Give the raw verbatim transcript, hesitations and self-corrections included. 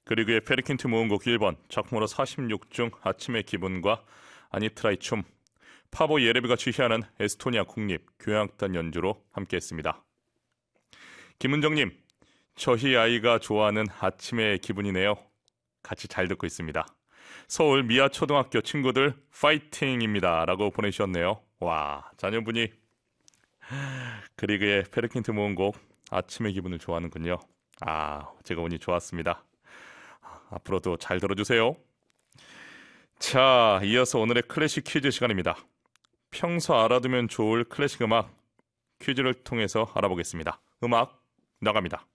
그리그의 페르킨트 모음곡 일 번 작품으로 사십육 중 아침의 기분과 아니트라의 춤, 파보 예레비가 지휘하는 에스토니아 국립 교향악단 연주로 함께했습니다. 김은정님, 저희 아이가 좋아하는 아침의 기분이네요. 같이 잘 듣고 있습니다. 서울 미아초등학교 친구들 파이팅입니다 라고 보내주셨네요. 와, 자녀분이 그리그의 페르킨트 모음곡 아침의 기분을 좋아하는군요. 아, 제가 운이 좋았습니다. 앞으로도 잘 들어주세요. 자, 이어서 오늘의 클래식 퀴즈 시간입니다. 평소 알아두면 좋을 클래식 음악 퀴즈를 통해서 알아보겠습니다. 음악 나갑니다.